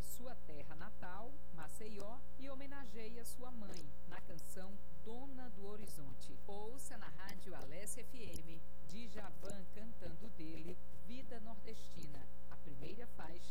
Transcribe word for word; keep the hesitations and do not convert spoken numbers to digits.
sua terra natal, Maceió, e homenageia sua mãe na canção Dona do Horizonte. Ouça na Rádio Alesse F M, Djavan cantando dele Vida Nordestina, a primeira faixa